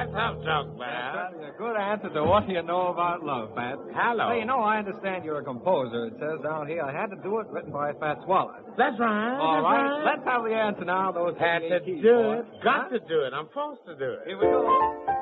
That's tough talk, man. That's a good answer to what you know about love, Fats. Hello. Hey, I understand you're a composer. It says down here, I Had to Do It, written by Fats Waller. That's right. All that's right. Let's have the answer now. Those Had to keys, do boy. it. Got to do it. I'm forced to do it. Here we go.